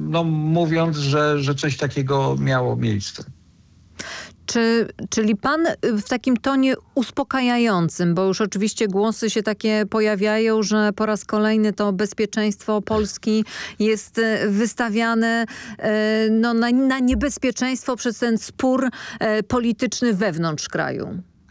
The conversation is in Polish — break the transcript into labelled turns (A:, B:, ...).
A: no, mówiąc, że coś takiego miało miejsce.
B: Czyli pan w takim tonie uspokajającym, bo już oczywiście głosy się takie pojawiają, że po raz kolejny to bezpieczeństwo Polski jest wystawiane no, na niebezpieczeństwo przez ten spór polityczny wewnątrz kraju.